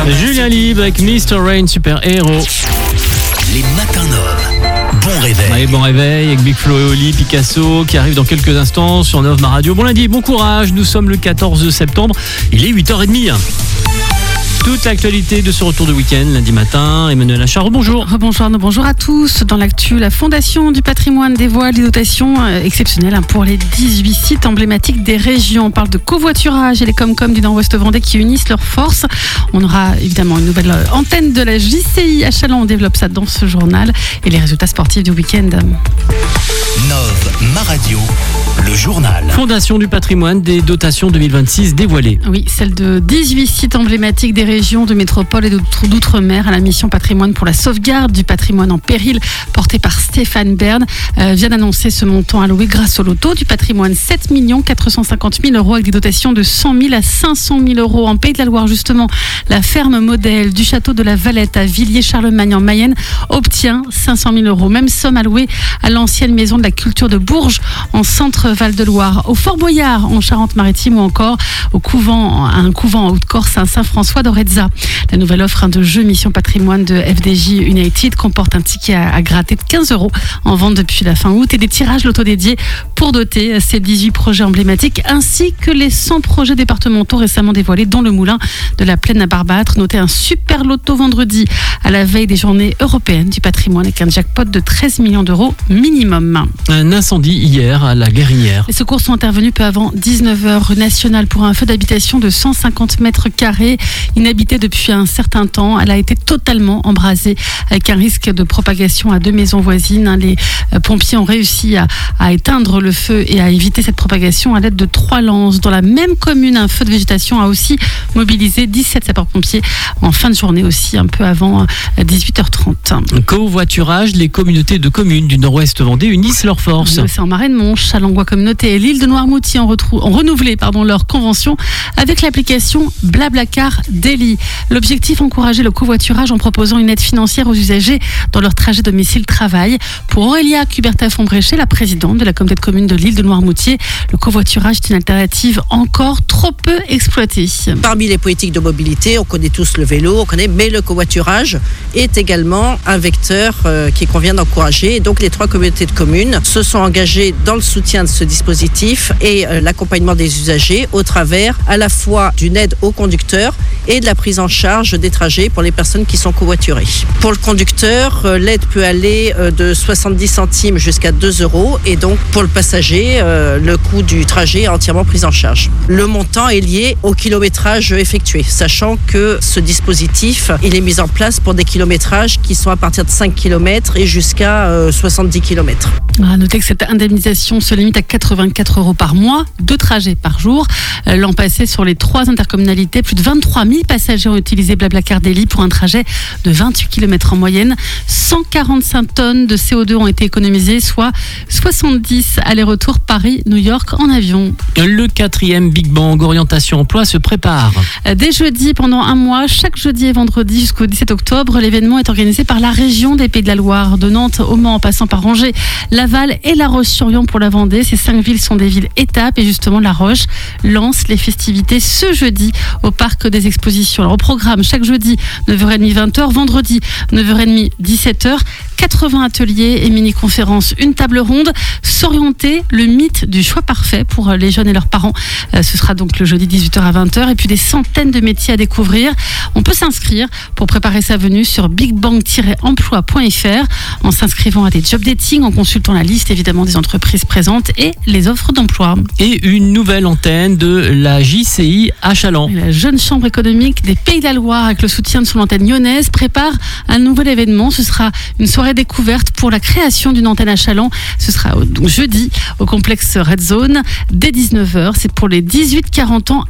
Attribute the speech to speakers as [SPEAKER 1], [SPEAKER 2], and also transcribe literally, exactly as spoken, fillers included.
[SPEAKER 1] Julien Libre avec mister Rain, super héros.
[SPEAKER 2] Les matins Nov. Bon réveil.
[SPEAKER 1] Allez, bon réveil avec Big Flo et Oli, Picasso qui arrive dans quelques instants sur Nov Ma Radio. Bon lundi, bon courage. Nous sommes le quatorze septembre. Il est huit heures trente. Toute l'actualité de ce retour de week-end, lundi matin. Emmanuel Achard, bonjour.
[SPEAKER 3] Bonjour, bonjour à tous. Dans l'actu, la Fondation du patrimoine dévoile des dotations exceptionnelles pour les dix-huit sites emblématiques des régions. On parle de covoiturage et les Comcom du Nord-Ouest Vendée qui unissent leurs forces. On aura évidemment une nouvelle antenne de la J C I à Châlons. On développe ça dans ce journal. Et les résultats sportifs du week-end.
[SPEAKER 2] Nov Ma Radio, le journal.
[SPEAKER 1] Fondation du patrimoine des dotations deux mille vingt-six dévoilées.
[SPEAKER 3] Oui, celle de dix-huit sites emblématiques des régions de métropole et d'outre-mer à la mission patrimoine pour la sauvegarde du patrimoine en péril, portée par Stéphane Bern, euh, vient d'annoncer ce montant alloué grâce au loto du patrimoine, sept millions quatre cent cinquante mille euros avec des dotations de cent mille à cinq cent mille euros. En Pays de la Loire, justement, la ferme modèle du château de la Valette à Villiers-Charlemagne en Mayenne obtient cinq cent mille euros. Même somme allouée à l'ancienne maison de la culture de Bourges en centre Val-de-Loire, au Fort Boyard en Charente-Maritime ou encore au couvent, un couvent en Haute-Corse à Saint-François d'Orezza. La nouvelle offre de jeu Mission Patrimoine de F D J United comporte un ticket à, à gratter de quinze euros en vente depuis la fin août et des tirages loto dédiés pour doter ces dix-huit projets emblématiques ainsi que les cent projets départementaux récemment dévoilés, dont le moulin de la Plaine à Barbâtre. Notez un super loto vendredi à la veille des journées européennes du patrimoine avec un jackpot de treize millions d'euros minimum.
[SPEAKER 1] Un incendie hier à la Guérinière.
[SPEAKER 3] Les secours sont intervenus peu avant dix-neuf heures rue Nationale pour un feu d'habitation de cent cinquante mètres carrés, inhabité depuis un certain temps. Elle a été totalement embrasée avec un risque de propagation à deux maisons voisines. Les pompiers ont réussi à, à éteindre le feu et à éviter cette propagation à l'aide de trois lances. Dans la même commune, un feu de végétation a aussi mobilisé dix-sept sapeurs-pompiers en fin de journée aussi, un peu avant dix-huit heures trente.
[SPEAKER 1] Covoiturage, les communautés de communes du Nord-Ouest Vendée unissent leurs forces.
[SPEAKER 3] C'est en Marais-de-Monts, Chalongois Communauté et l'île de Noirmoutier ont, retrou- ont renouvelé pardon, leur convention avec l'application Blablacar Daily. L'objectif, encourager le covoiturage en proposant une aide financière aux usagers dans leur trajet domicile-travail. Pour Aurélia Cuberta-Fombréchet, la présidente de la communauté de communes de l'île de Noirmoutier, le covoiturage est une alternative encore trop peu exploitée.
[SPEAKER 4] Parmi les politiques de mobilité, on connaît tous le vélo, on connaît, mais le covoiturage est également un vecteur euh, qui convient d'encourager. Et donc les trois communautés de communes se sont engagées dans le soutien de ce dispositif et euh, l'accompagnement des usagers au travers à la fois d'une aide aux conducteurs et de la prise en charge des trajets pour les personnes qui sont covoiturées. Pour le conducteur, euh, l'aide peut aller euh, de soixante-dix centimes jusqu'à deux euros et donc pour le passager, euh, le coût du trajet est entièrement pris en charge. Le montant est lié au kilométrage effectué, sachant que ce dispositif, il est mis en place pour des kilométrages qui sont à partir de cinq kilomètres et jusqu'à euh, soixante-dix kilomètres.
[SPEAKER 3] À noter que cette indemnisation se limite à quatre-vingt-quatre euros par mois, deux trajets par jour. L'an passé, sur les trois intercommunalités, plus de vingt-trois mille passagers ont utilisé Blablacar Daily pour un trajet de vingt-huit kilomètres en moyenne. cent quarante-cinq tonnes de C O deux ont été économisées, soit soixante-dix allers-retours Paris-New York en avion.
[SPEAKER 1] Le quatrième Big Bang Orientation Emploi se prépare.
[SPEAKER 3] Dès jeudi, pendant un mois, chaque jeudi et vendredi jusqu'au dix-sept octobre, l'événement est organisé par la région des Pays de la Loire, de Nantes au Mans en passant par Angers, Laval et La Roche-sur-Yon pour la Vendée. Ces cinq villes sont des villes étapes et justement La Roche lance les festivités ce jeudi au Parc des Expositions. Alors au programme, chaque jeudi, neuf heures trente, vingt heures, vendredi, neuf heures trente, dix-sept heures, quatre-vingts ateliers et mini-conférences, une table ronde, s'orienter, le mythe du choix parfait pour les jeunes et leurs parents. Euh, ce sera donc le jeudi dix-huit heures à vingt heures et puis des centaines de métiers à découvrir. On peut s'inscrire pour préparer sa venue sur bigbang tiret emploi point f r en s'inscrivant à des job dating, en consultant la liste évidemment des entreprises présentes et les offres d'emploi.
[SPEAKER 1] Et une nouvelle antenne de la J C I à Châlons.
[SPEAKER 3] La jeune chambre économique des Pays de la Loire, avec le soutien de son antenne lyonnaise, prépare un nouvel événement. Ce sera une soirée découverte pour la création d'une antenne à Châlons. Ce sera donc jeudi au complexe Red Zone dès dix-neuf heures. C'est pour les dix-huit quarante ans